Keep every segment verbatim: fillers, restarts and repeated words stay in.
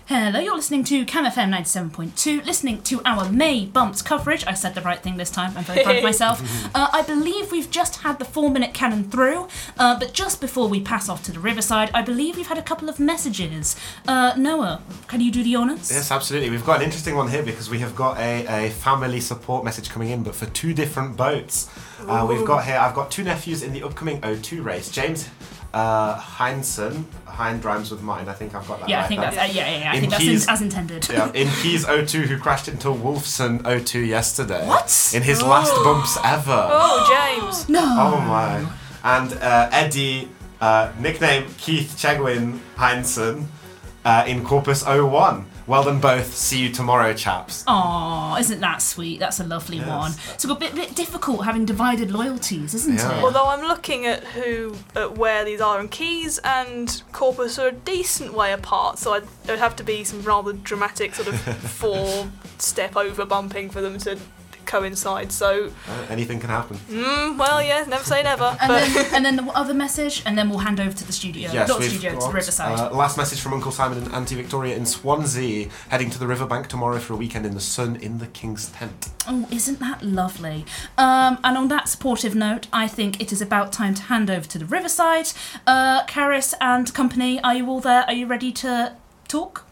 Hello, you're listening to Cam F M ninety-seven point two, listening to our May Bumps coverage. I said the right thing this time, I'm very proud of myself. Uh, I believe we've just had the four-minute cannon through, uh, but just before we pass off to the Riverside, I believe we've had a couple of messages. Uh, Noah, can you do the honours? Yes, absolutely. We've got an interesting one here because we have got a, a family support message coming in, but for two different boats. Uh, we've got here, I've got two nephews in the upcoming O two race. James uh, Heinsohn, Hein rhymes with mine, I think I've got that yeah, right. I think that's, uh, yeah, yeah, yeah, I in think that's Keys, in, as intended. Yeah, in Keys O two, who crashed into Wolfson O two yesterday. What? In his last bumps ever. Oh, James. No. Oh my. And uh, Eddie, uh, nickname Keith Chegwin Heinsohn, uh, in Corpus O one. Well done both. See you tomorrow, chaps. Aw, isn't that sweet? That's a lovely Yes. one. It's a bit, bit difficult having divided loyalties, isn't Yeah. it? Although I'm looking at who, at where these are, and Keys and Corpus are a decent way apart, so I'd, there'd have to be some rather dramatic sort of four-step over bumping for them to coincide. So, Uh, anything can happen. mm, well, yeah, never say never. And but then, and then the other message, and then we'll hand over to the studio. Yes, Not we've studio, to got, the Riverside. Uh, last message from Uncle Simon and Auntie Victoria in Swansea, heading to the riverbank tomorrow for a weekend in the sun in the King's Tent. Oh, isn't that lovely? Um, and on that supportive note, I think it is about time to hand over to the Riverside. Uh, Karis and company, are you all there? Are you ready to talk?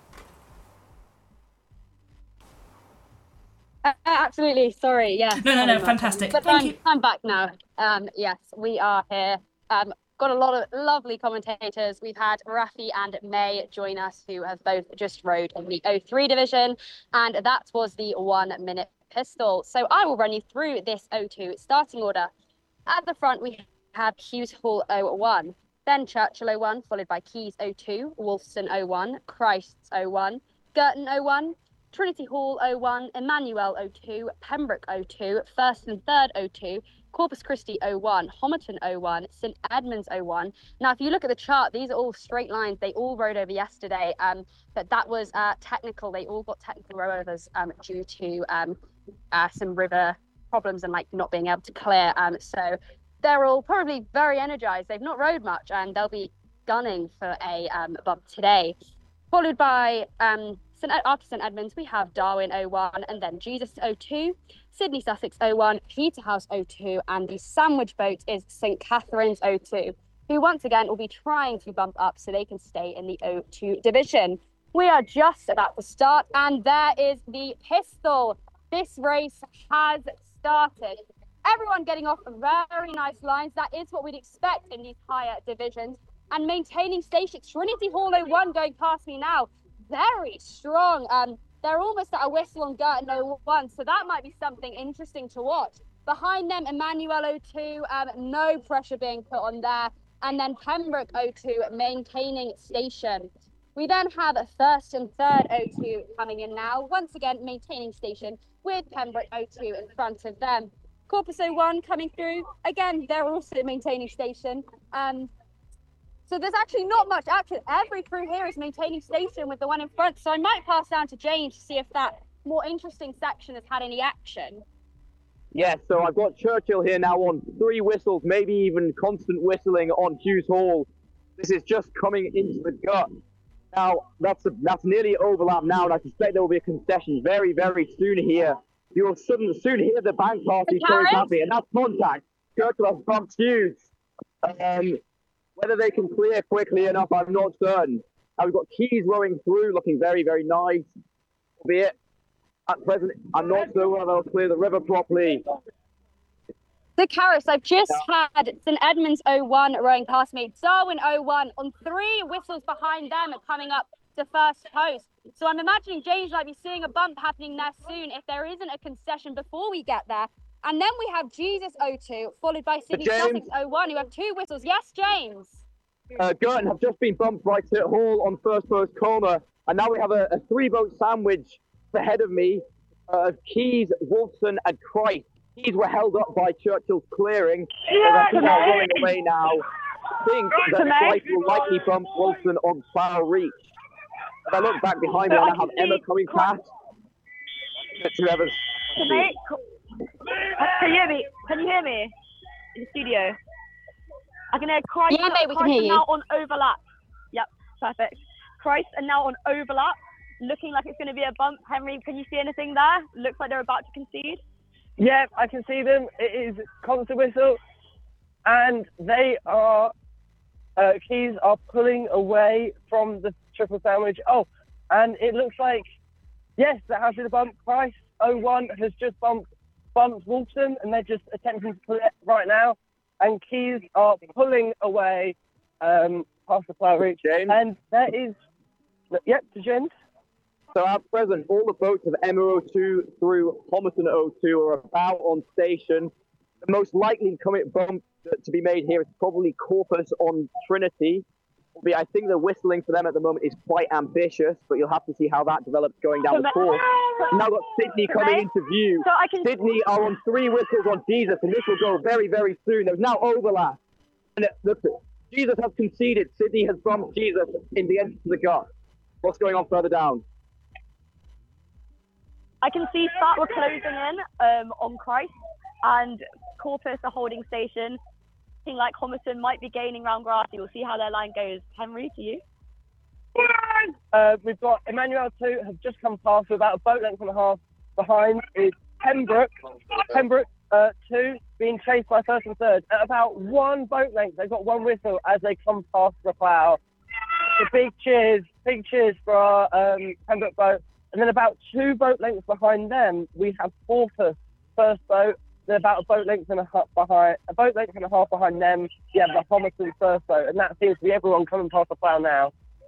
Uh, absolutely, sorry, yeah. No, no, no, fantastic. But Thank I'm, you. I'm back now. Um, yes, we are here. Um, got a lot of lovely commentators. We've had Rafi and May join us, who have both just rode in the O three division, and that was the one-minute pistol. So I will run you through this O two starting order. At the front, we have Hughes Hall O one, then Churchill O one, followed by Keys O two, Wolfson O one, Christ's O one, Girton O one, Trinity Hall O one, Emmanuel O two, Pembroke O two, First and Third O two, Corpus Christi O one, Homerton O one, St Edmunds O one. Now, if you look at the chart, these are all straight lines. They all rode over yesterday, um, but that was uh, technical. They all got technical rollovers um, due to um, uh, some river problems and like not being able to clear. Um, so they're all probably very energized. They've not rode much, and they'll be gunning for a um, bump today. Followed by um, St Ed- after St Edmunds, we have Darwin O one, and then Jesus O two, Sydney Sussex O one, Peterhouse O two, and the sandwich boat is St Catherine's O two, who once again will be trying to bump up so they can stay in the O two division. We are just about to start, and there is the pistol. This race has started. Everyone getting off very nice lines. That is what we'd expect in these higher divisions. And maintaining station, Trinity Hall O one going past me now. Very strong. Um, they're almost at a whistle on Girton O one, so that might be something interesting to watch. Behind them, Emmanuel O two, um, no pressure being put on there. And then Pembroke O two maintaining station. We then have a First and Third O two coming in now. Once again, maintaining station with Pembroke O two in front of them. Corpus O one coming through. Again, they're also maintaining station. Um, So there's actually not much action. Every crew here is maintaining station with the one in front. So I might pass down to James to see if that more interesting section has had any action. Yes, so I've got Churchill here now on three whistles, maybe even constant whistling on Hughes Hall. This is just coming into the gut. Now, that's a, that's nearly overlap now, and I suspect there will be a concession very, very soon here. You will soon, soon hear the bank party coming happy, and that's contact. Churchill has bumped Hughes. Um, Whether they can clear quickly enough, I'm not certain. Now we've got Keys rowing through, looking very, very nice. Albeit, at present, I'm not sure whether they'll clear the river properly. So, Karis, I've just had St Edmunds O one rowing past me. Darwin O one on three whistles behind them are coming up to first post. So I'm imagining James might be seeing a bump happening there soon if there isn't a concession before we get there. And then we have Jesus O two, followed by Sydney Sussex O one, who have two whistles. Yes, James? Uh, Girton have just been bumped by Tit Hall on first post corner, and now we have a, a three-boat sandwich ahead of me uh, of Keys, Wolfson, and Christ. Keys were held up by Churchill's clearing, so they're now rolling away now. I think that Christ will likely bump Wolfson on foul reach. If I look back behind me, I now have Emma coming past. Whoever's Can you hear me? Can you hear me? In the studio. I can hear Christ, Yeah, mate, we can Christ hear you. now on overlap. Yep, perfect. Christ are now on overlap, looking like it's going to be a bump. Henry, can you see anything there? Looks like they're about to concede. Yeah, I can see them. It is concert whistle, and they are, uh, Keys are pulling away from the triple sandwich. Oh, and it looks like, yes, that has been a bump. Price oh one has just bumped, bumped Wolfson, and they're just attempting to pull it right now. And Keys are pulling away um, past the plough reach. James? And there is, yep, to James. So at present, all the boats of Emma oh two through Homerton oh two are about on station. The most likely commit bump to be made here is probably Corpus on Trinity. I think the whistling for them at the moment is quite ambitious, but you'll have to see how that develops going down the course. Now got Sydney coming into view. So I can... Sydney are on three whistles on Jesus, and this will go very, very soon. There's now overlap. And look, Jesus has conceded. Sydney has bumped Jesus in the entrance to the gut. What's going on further down? I can see Spat were closing in um, on Christ, and Corpus are holding station. Looking like Homerton might be gaining round Grassy. We'll see how their line goes. Henry, to you. Uh, we've got Emmanuel two have just come past, with about a boat length and a half behind is Pembroke. Pembroke uh, two being chased by first and third at about one boat length. They've got one whistle as they come past the plough. So big cheers, big cheers for our um, Pembroke boat. And then about two boat lengths behind them, we have Corpus first boat. Then about a boat length and a half behind, a boat length and a half behind them. Yeah, the Homerton first boat, and that seems to be everyone coming past the plough now.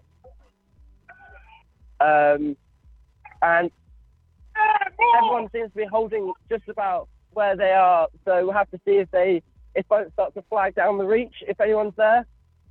Um, and everyone seems to be holding just about where they are. So we'll have to see if they, if boats start to flag down the reach, if anyone's there.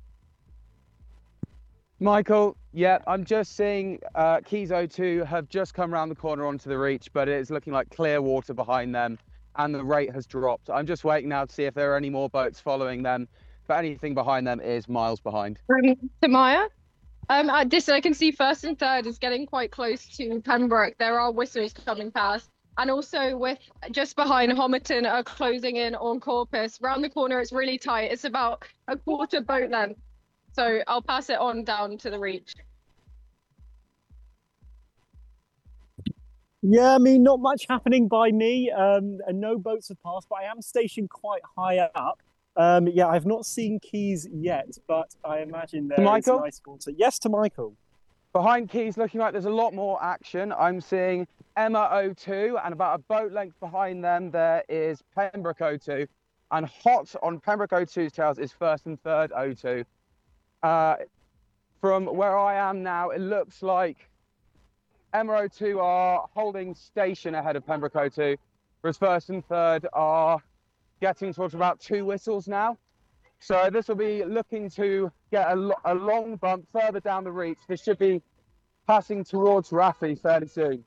Michael, yeah, I'm just seeing uh, Keys oh two have just come around the corner onto the reach, but it's looking like clear water behind them, and the rate has dropped. I'm just waiting now to see if there are any more boats following them, but anything behind them is miles behind. Tamaya, um, at this I can see first and third is getting quite close to Pembroke. There are whistles coming past, and also with just behind Homerton are closing in on Corpus. Round the corner, it's really tight. It's about a quarter boat length. So I'll pass it on down to the reach. Yeah, I mean, not much happening by me, um, and no boats have passed, but I am stationed quite high up. Um, yeah, I've not seen Keys yet, but I imagine there is nice water. Yes, to Michael. Behind Keys, looking like there's a lot more action. I'm seeing Emma oh two, and about a boat length behind them, there is Pembroke oh two. And hot on Pembroke oh two's tails is first and third oh two. Uh, from where I am now, it looks like Emma oh two are holding station ahead of Pembroke oh two, whereas first and third are getting towards about two whistles now. So this will be looking to get a, lo a long bump further down the reach. This should be passing towards Rafi fairly soon.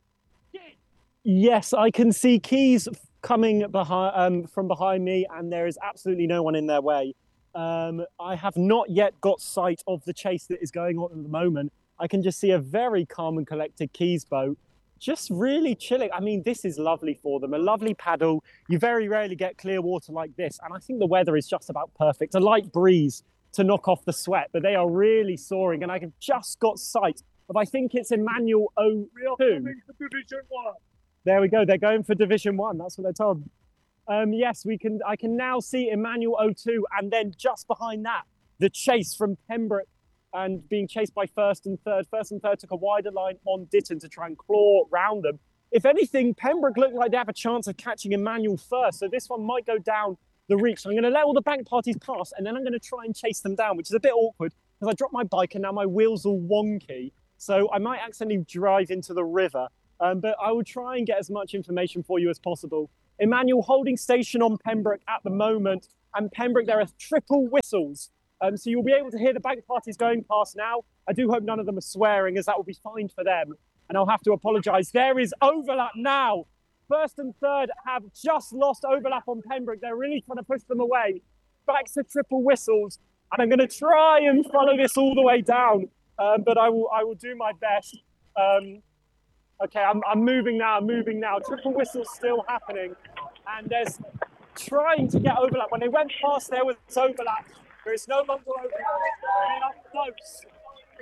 Yes, I can see Keys coming behind, um, from behind me, and there is absolutely no one in their way. Um, I have not yet got sight of the chase that is going on at the moment. I can just see a very calm and collected Keys boat, just really chilling. I mean, this is lovely for them, a lovely paddle. You very rarely get clear water like this, and I think the weather is just about perfect. A light breeze to knock off the sweat, but they are really soaring, and I have just got sight of, I think it's Emmanuel oh two. There we go, they're going for Division One, that's what they're told. Um, yes, we can. I can now see Emmanuel oh two, and then just behind that, the chase from Pembroke, and being chased by first and third. First and third took a wider line on Ditton to try and claw round them. If anything, Pembroke looked like they have a chance of catching Emmanuel first, so this one might go down the reach. So I'm going to let all the bank parties pass, and then I'm going to try and chase them down, which is a bit awkward because I dropped my bike and now my wheels are wonky. So I might accidentally drive into the river, um, but I will try and get as much information for you as possible. Emmanuel holding station on Pembroke at the moment, and Pembroke, there are triple whistles. Um, so you'll be able to hear the bank parties going past now. I do hope none of them are swearing, as that will be fine for them. And I'll have to apologise. There is overlap now. First and third have just lost overlap on Pembroke. They're really trying to push them away. Back to triple whistles. And I'm going to try and follow this all the way down. Um, but I will I will do my best. Um, okay, I'm, I'm moving now, I'm moving now. Triple whistles still happening. And there's trying to get overlap. When they went past, there was overlap. There is no longer overlap. They are close.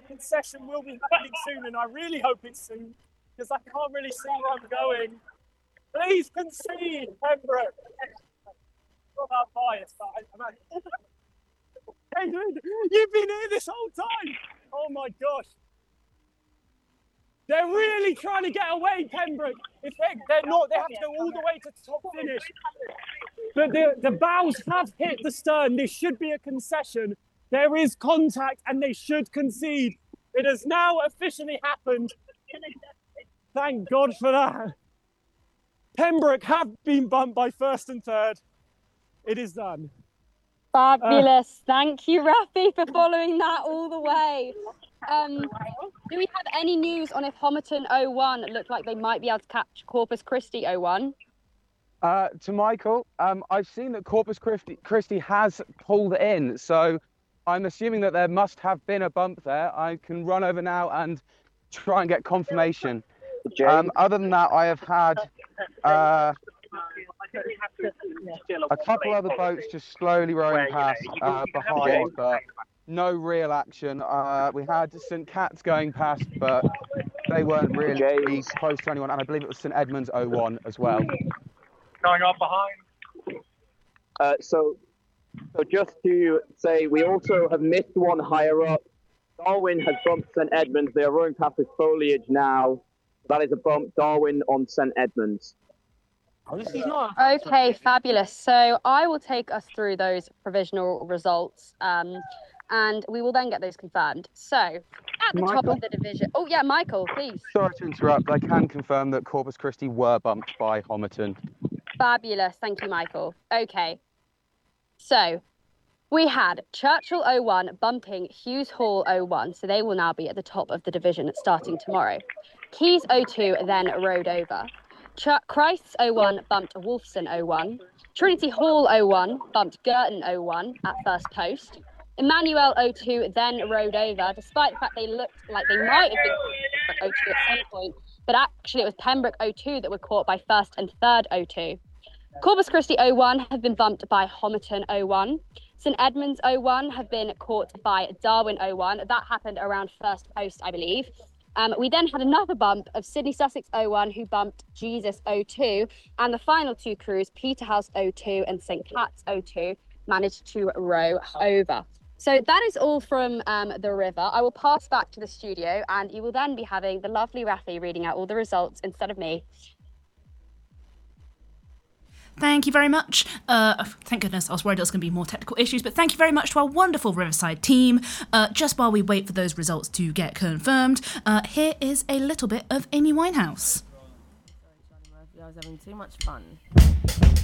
concession will be happening soon, and I really hope it's soon, because I can't really see where I'm going. Please concede, Pembroke. Not that biased, but I'm actually... David, you've been here this whole time! Oh my gosh. They're really trying to get away, Pembroke. If they, they're not, they have to go all the way to top finish. But the, the bows have hit the stern. This should be a concession. There is contact and they should concede. It has now officially happened. Thank God for that. Pembroke have been bumped by first and third. It is done. Fabulous. Uh, Thank you, Rafi, for following that all the way. Um, do we have any news on if Homerton oh one look like they might be able to catch Corpus Christi oh one? Uh, to Michael, um, I've seen that Corpus Christi, Christi has pulled in, so I'm assuming that there must have been a bump there. I can run over now and try and get confirmation. Um, other than that, I have had uh, a couple other boats just slowly rowing past uh, behind, but no real action. Uh, we had Saint Cat's going past, but they weren't really close to anyone, and I believe it was Saint Edmunds oh one as well. Going on behind. Uh, so, so just to say, we also have missed one higher up. Darwin has bumped Saint Edmunds. They are rowing past with foliage now. That is a bump. Darwin on Saint Edmunds. Okay, fabulous. So I will take us through those provisional results, um, and we will then get those confirmed. So at the Michael? top of the division. Oh yeah, Michael, please. Sorry to interrupt. I can confirm that Corpus Christi were bumped by Homerton. Fabulous. Thank you, Michael. Okay. So we had Churchill oh one bumping Hughes Hall oh one, so they will now be at the top of the division starting tomorrow. Keys oh two then rode over. Ch- Christ's oh one bumped Wolfson oh one. Trinity Hall oh one bumped Girton oh one at first post. Emmanuel oh two then rode over, despite the fact they looked like they might have been oh two at some point, but actually it was Pembroke oh two that were caught by first and third oh two. Corpus Christi oh one have been bumped by Homerton oh one. Saint Edmunds oh one have been caught by Darwin oh one. That happened around first post, I believe. Um, we then had another bump of Sydney Sussex oh one, who bumped Jesus oh two, and the final two crews, Peterhouse oh two and Saint Cat's oh two, managed to row over. So that is all from um, the river. I will pass back to the studio, and you will then be having the lovely Rafi reading out all the results instead of me. Thank you very much. Uh, thank goodness, I was worried there was going to be more technical issues, but thank you very much to our wonderful Riverside team. Uh, just while we wait for those results to get confirmed, uh, here is a little bit of Amy Winehouse. I was having too much fun.